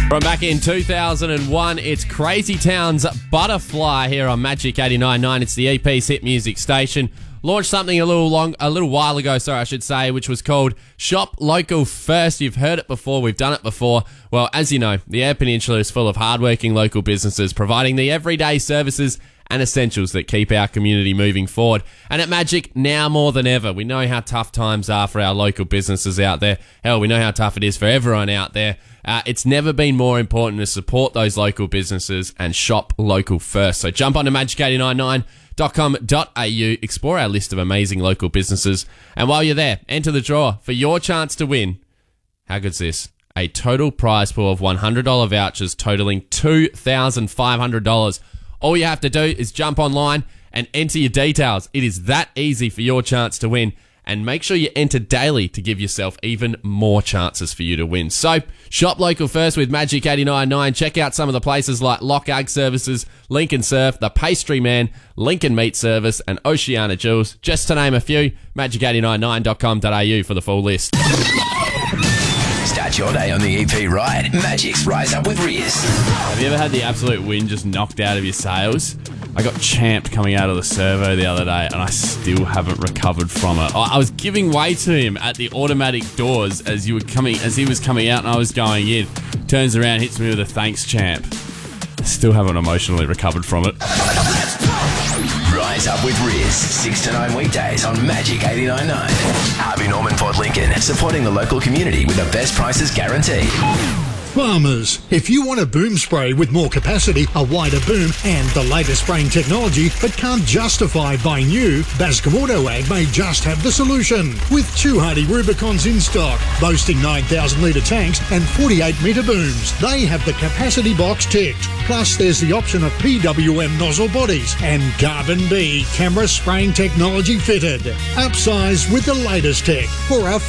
From back in 2001, it's Crazy Town's Butterfly here on Magic 89.9. It's the EP's hit music station. Launched something a little while ago, which was called Shop Local First. You've heard it before, we've done it before. Well, as you know, the Eyre Peninsula is full of hardworking local businesses providing the everyday services and essentials that keep our community moving forward. And at Magic, now more than ever, we know how tough times are for our local businesses out there. Hell, we know how tough it is for everyone out there. It's never been more important to support those local businesses and shop local first. So jump onto magic899.com.au, explore our list of amazing local businesses, and while you're there, enter the draw for your chance to win. How good's this? A total prize pool of $100 vouchers totaling $2,500. All you have to do is jump online and enter your details. It is that easy for your chance to win. And make sure you enter daily to give yourself even more chances for you to win. So, shop local first with Magic 89.9. Check out some of the places like Lock Ag Services, Lincoln Surf, The Pastry Man, Lincoln Meat Service, and Oceana Jewels. Just to name a few, magic899.com.au for the full list. Start your day on the EP right. Magic's Rise Up with Riz. Have you ever had the absolute wind just knocked out of your sails? I got champed coming out of the servo the other day and I still haven't recovered from it. I was giving way to him at the automatic doors as he was coming out and I was going in. Turns around, hits me with a thanks, champ. I still haven't emotionally recovered from it. Rise Up with Riz, 6 to 9 weekdays on Magic 89.9. Harvey Norman Port Lincoln, supporting the local community with the best prices guaranteed. Farmers, if you want a boom spray with more capacity, a wider boom and the latest spraying technology but can't justify buying new, Bascom Auto Ag may just have the solution. With two hardy Rubicons in stock, boasting 9,000 litre tanks and 48 metre booms, they have the capacity box ticked. Plus there's the option of PWM nozzle bodies and Carbon B camera spraying technology fitted. Upsize with the latest tech for our